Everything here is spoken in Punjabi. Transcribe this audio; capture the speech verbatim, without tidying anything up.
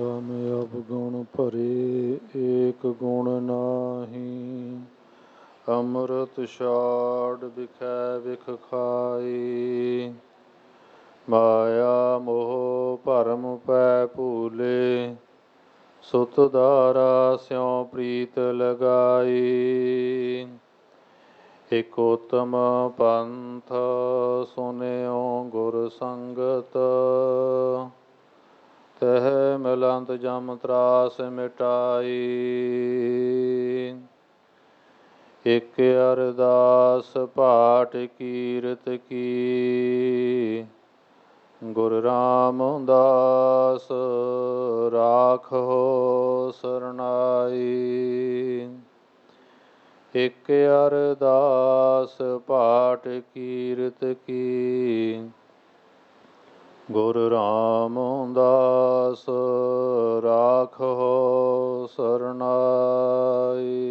ਕਾਮਿ ਅਵਗੁਣ ਭਰੇ ਏਕ ਗੁਣ ਨਾਹੀ। ਅੰਮ੍ਰਿਤ ਛਾੜ ਵਿਖੈ ਵਿਖ ਖਾਈ। ਮਾਇਆ ਮੋਹ ਭਰਮ ਪੈ ਭੂਲੇ। ਸੁਤ ਦਾਰਾ ਸਿਉ ਪ੍ਰੀਤ ਲਗਾਈ। ਇਕ ਉਤਮ ਪੰਥ ਸੁਨਿਓ ਗੁਰ ਸੰਗਤ। ਤਹ ਮਿਲੰਤ ਜਮ ਤਰਾਸ ਮਿਟਾਈ। ਇਕ ਅਰਦਾਸ ਪਾਠ ਕੀਰਤ ਕੀ। ਗੁਰ ਰਾਮਦਾਸ ਰਾਖੋ ਸਰਨਾਈ। ਇਕ ਅਰਦਾਸ ਪਾਠ ਕੀਰਤ ਕੀ। ਗੁਰ ਰਾਮਦਾਸ ਰਾਖੋ ਸਰਨਾਈ।